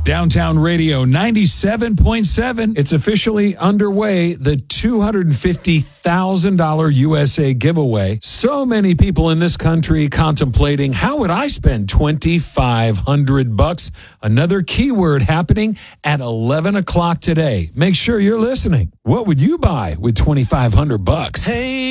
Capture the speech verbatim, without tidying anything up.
Downtown Radio ninety-seven point seven. It's officially underway, the two hundred fifty thousand dollars U S A giveaway. So many people in this country contemplating, how would I spend twenty-five hundred bucks? Another keyword happening at eleven o'clock today. Make sure you're listening. What would you buy with twenty-five hundred bucks? Hey.